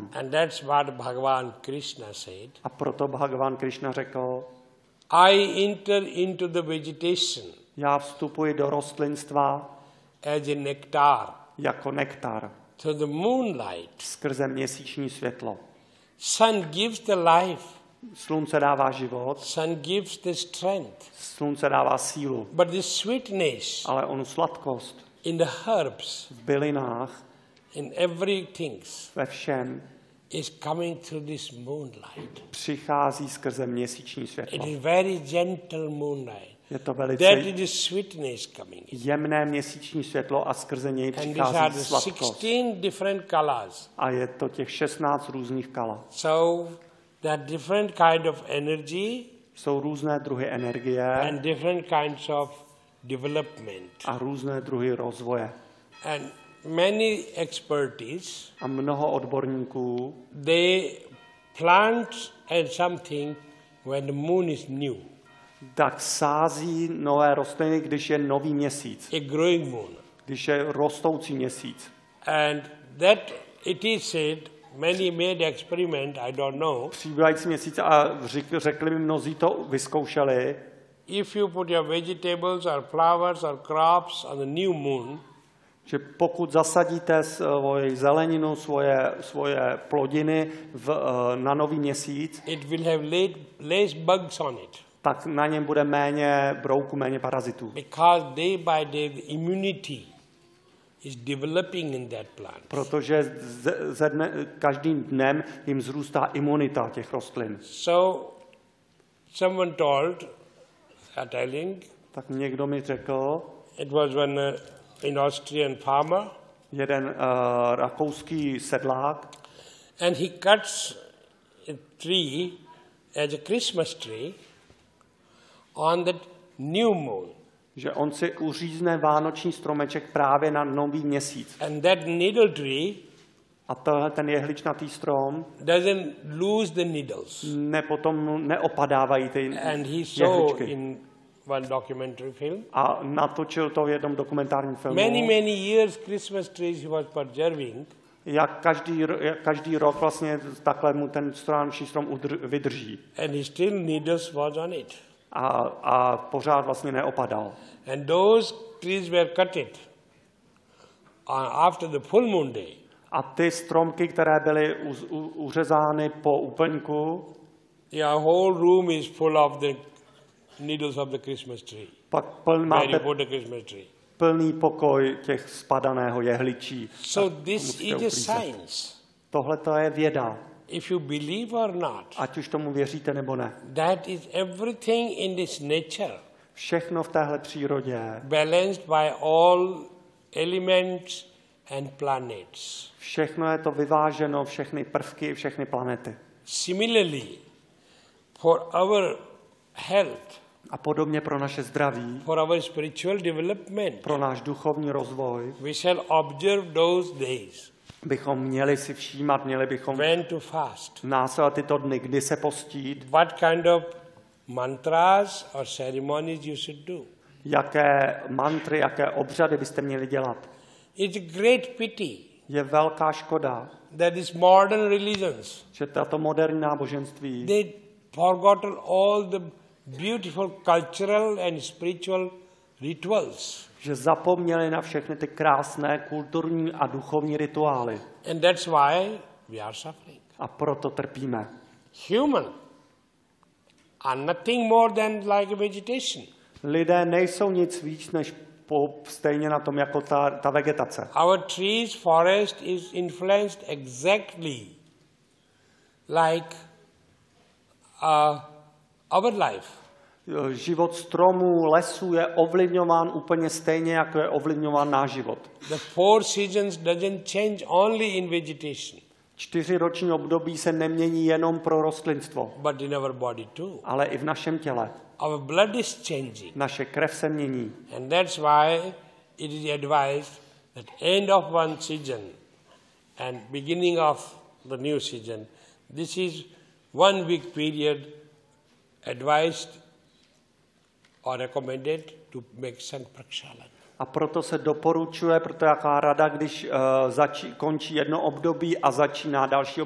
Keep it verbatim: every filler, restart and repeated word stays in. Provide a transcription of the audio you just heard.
And that's what Bhagavan Krishna said. A proto Bhagavan Krishna řekl, I enter into the vegetation já vstupuji do rostlinstva as a nectar jako nektar through the moonlight. skrze měsíční světlo. Sun gives the life. Slunce dává život, Sun gives the strength. slunce dává sílu, But the sweetness ale onu sladkost in the herbs, v bylinách, in everything, ve všem is coming through this moonlight. přichází skrze měsíční It světlo. is very gentle moonlight. Je to That velice is the sweetness coming in. jemné měsíční světlo a skrze něj And these are přichází the sladkost. sixteen different colors. A je to těch šestnáct různých kala. So there are different kind of energy Jsou různé druhy energie and different kinds of development. a různé druhy rozvoje. And many expertise, A mnoho odborníků they plant and something when the moon is new, tak sází nové rostliny, když je nový měsíc, a growing moon. když je rostoucí měsíc. And that it is said, many made experiment, I don't know. Přibývající měsíc a řek- řekli mi mnozí to vyzkoušeli, If you put your vegetables or flowers or crops on the new moon, že pokud zasadíte svoji zeleninu, svoje, svoje plodiny v, eh, na nový měsíc, it will have laid, less bugs on it. tak na něm bude méně brouků, méně parazitů. Because day by day the immunity is developing in that plant. Protože ze, ze dne, každým dnem jim zrůstá imunita těch rostlin. So someone told, are telling, Tak někdo mi řekl, it was one uh, an Austrian farmer, jeden uh, rakouský sedlák, and he cuts a tree as a Christmas tree on that new moon. že on si uřízne vánoční stromeček právě na nový měsíc. And that needle tree A tohle ten jehličnatý strom doesn't lose the needles. ne, potom neopadávají ty And he saw jehličky. in one documentary film, A natočil to v jednom dokumentárním filmu, many, many years Christmas trees he was preserving, jak každý, ro- jak každý rok vlastně takhle mu ten vánoční strom udr- vydrží. and he still needles was on it. A, a pořád vlastně neopadal. And those trees were cutted uh, after the full moon day. A ty stromky, které byly u, u, uřezány po úplňku, Your whole room is full of the needles of the Christmas tree. pak pln, Where you máte put the Christmas tree. plný pokoj těch spadaného jehličí. So Tak this musíte is a uklízet. science. Tohle to je věda, If you believe or not, ať už tomu věříte nebo ne. that is everything in this nature, Všechno v téhle přírodě, balanced by all elements and planets. všechno je to vyváženo, všechny prvky, všechny planety. Similarly, for our health, A podobně pro naše zdraví, for our spiritual development, pro náš duchovní rozvoj, we shall observe those days bychom měli si všímat, měli bychom when to fast. následovat tyto dny, kdy se postít, What kind of mantras or ceremonies you should do. jaké mantry, jaké obřady byste měli dělat. It's a great pity Je velká škoda, that these modern religions, že tato moderní náboženství they forgotten all the beautiful cultural and spiritual rituals. že zapomněli na všechny ty krásné kulturní a duchovní rituály. And that's why we are suffering. A proto trpíme. Human are nothing more than like a vegetation. Lidé nejsou nic víc než po, stejně na tom jako ta, ta vegetace. Our trees, forest is influenced exactly like uh, our life. Život stromů, lesů je ovlivňován úplně stejně, jako je ovlivňován náš život. The four seasons doesn't change only in vegetation, Čtyři roční období se nemění jenom pro rostlinstvo, but in our body too. ale i v našem těle. Our blood is changing. Naše krev se mění. And that's why it is advised that end of one season and beginning of the new season, this is one week period advised or recommended to make sun prakshalan. A proto se doporučuje, proto jaká rada, když uh, začí, končí jedno období a začíná další